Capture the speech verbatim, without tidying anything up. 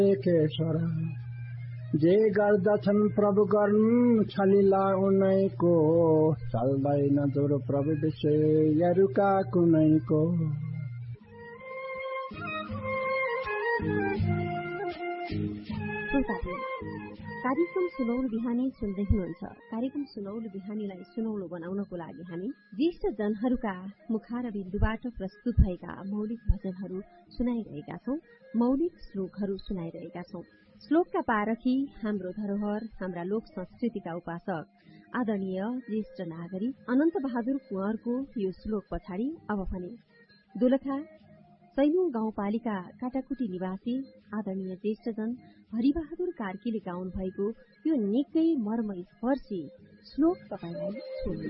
केशर जे गर्दछन् प्रभु गर्नु छलिला उनैको चल्दैन जोर प्रभु विषयहरूका कुनैको कार्यक्रम सुनौलो बिहानी सुन्दै हुनुहुन्छ। कार्यक्रम सुनौलो बिहानीलाई सुनौलो बनाउनको लागि हामी ज्येष्ठ जनहरूका मुखार बिन्दुबाट प्रस्तुत भएका मौलिक भजनहरू सुनाइरहेका छौं, मौलिक श्लोकहरू सुनाइरहेका छौं। श्लोकका पारखी, हाम्रो धरोहर, हाम्रा लोक संस्कृतिका उपासक आदरणीय ज्येष्ठ नागरिक अनन्त बहादुर कुँवरको यो श्लोक पछाडि अब भने दोलखा सैलुङ गाउँपालिका काटाकुटी निवासी आदरणीय ज्येष्ठजन हरिबहादुर कार्कीले गाउनु भएको यो निकै मर्मस्पर्शी श्लोक तपाईलाई